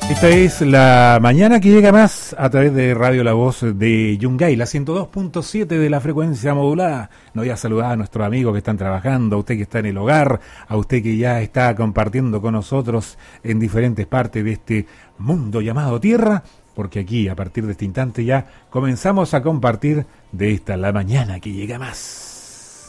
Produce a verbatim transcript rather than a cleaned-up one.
Esta es la mañana que llega más a través de Radio La Voz de Yungay, la ciento dos punto siete de la frecuencia modulada. Nos voy a saludar a nuestros amigos que están trabajando, a usted que está en el hogar, a usted que ya está compartiendo con nosotros en diferentes partes de este mundo llamado Tierra, porque aquí, a partir de este instante, ya comenzamos a compartir de esta la mañana que llega más.